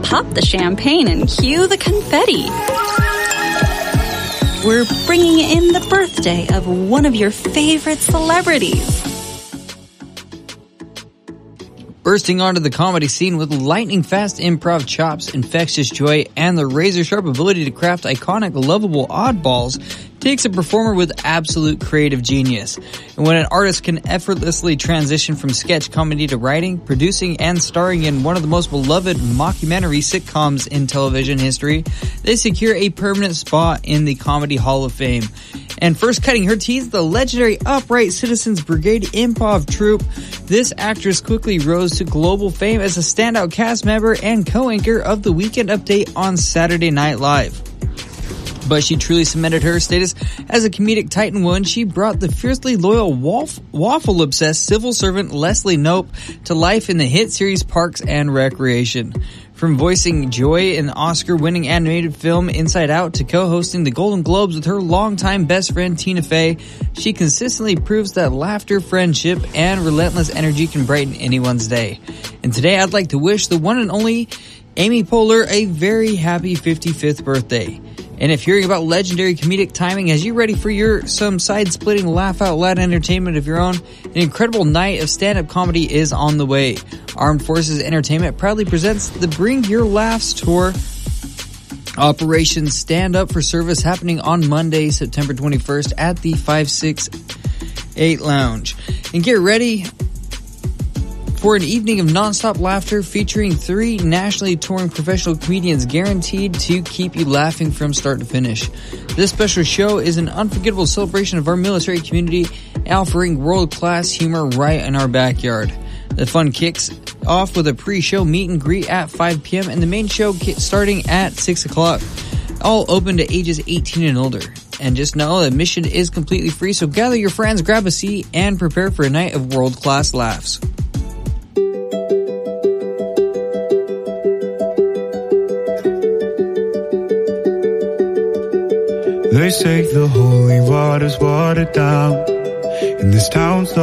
Pop the champagne and cue the confetti. We're bringing in the birthday of one of your favorite celebrities. Bursting onto the comedy scene with lightning-fast improv chops, infectious joy, and the razor-sharp ability to craft iconic, lovable oddballs takes a performer with absolute creative genius. And when an artist can effortlessly transition from sketch comedy to writing, producing, and starring in one of the most beloved mockumentary sitcoms in television history, they secure a permanent spot in the Comedy Hall of Fame. And first cutting her teeth, the legendary Upright Citizens Brigade improv troupe, this actress quickly rose to global fame as a standout cast member and co-anchor of the Weekend Update on Saturday Night Live. But she truly cemented her status as a comedic titan when she brought the fiercely loyal waffle-obsessed civil servant Leslie Knope to life in the hit series Parks and Recreation. From voicing Joy in the Oscar-winning animated film Inside Out to co-hosting the Golden Globes with her longtime best friend Tina Fey, she consistently proves that laughter, friendship, and relentless energy can brighten anyone's day. And today I'd like to wish the one and only Amy Poehler a very happy 55th birthday. And if hearing about legendary comedic timing has you ready for some side-splitting laugh-out-loud entertainment of your own, an incredible night of stand-up comedy is on the way. Armed Forces Entertainment proudly presents the Bring Your Laughs Tour, Operation Stand Up for Service, happening on Monday, September 21st at the 568 Lounge. And get ready for an evening of nonstop laughter featuring 3 nationally touring professional comedians guaranteed to keep you laughing from start to finish. This special show is an unforgettable celebration of our military community, offering world-class humor right in our backyard. The fun kicks off with a pre-show meet and greet at 5 p.m. and the main show starting at 6 o'clock. All open to ages 18 and older. And just know admission is completely free, so gather your friends, grab a seat, and prepare for a night of world-class laughs. They say the holy water's watered down, and this town's